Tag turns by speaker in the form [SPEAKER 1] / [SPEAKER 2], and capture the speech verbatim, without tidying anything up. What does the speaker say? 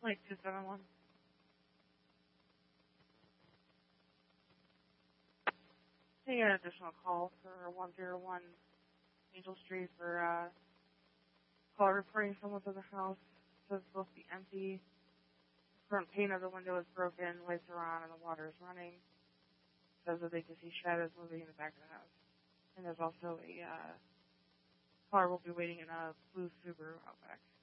[SPEAKER 1] Like two seven one. Taking an additional call for one zero one Angel Street for uh, call reporting someone's in the house. So it's supposed to be empty. The front pane of the window is broken, lights are on, and the water is running. Says that they can see shadows moving in the back of the house. And there's also a uh, car will be waiting in a blue Subaru Outback.